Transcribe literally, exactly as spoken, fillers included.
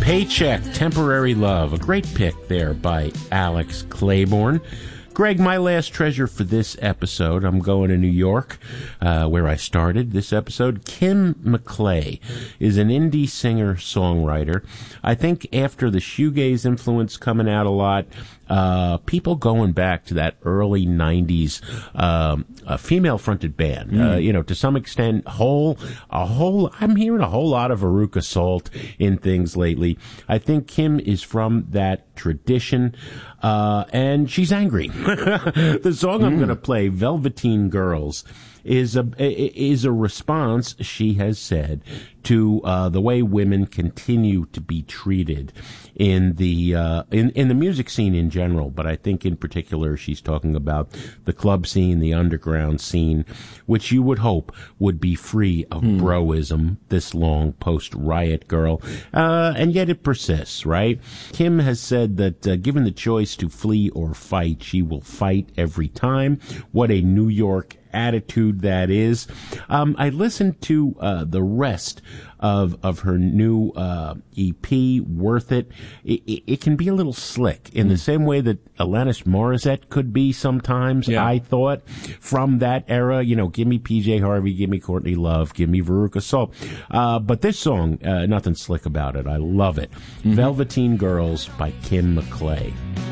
Paycheck, Temporary Love, a great pick there by Alex Claiborne. Greg, my last treasure for this episode, I'm going to New York, uh, where I started this episode. Kim McClay is an indie singer-songwriter. I think after the shoegaze influence coming out a lot, uh, people going back to that early nineties, um, a female-fronted band, mm. uh, you know, to some extent, whole, a whole, I'm hearing a whole lot of Veruca Salt in things lately. I think Kim is from that tradition, uh, and she's angry. The song mm. I'm going to play, Velveteen Girls, is a is a response, she has said, to uh, the way women continue to be treated in the uh, in in the music scene in general. But I think in particular she's talking about the club scene, the underground scene, which you would hope would be free of mm. broism this long post Riot Girl, uh, and yet it persists. Right? Kim has said that uh, given the choice to flee or fight, she will fight every time. What a New York attitude that is. Um, I listened to uh, the rest of of her new uh, E P, Worth It. It, it. it can be a little slick in mm. the same way that Alanis Morissette could be sometimes, yeah. I thought, from that era. You know, give me P J Harvey, give me Courtney Love, give me Veruca Salt. Uh, but this song, uh, nothing slick about it. I love it. Mm-hmm. Velveteen Girls by Kim McClay.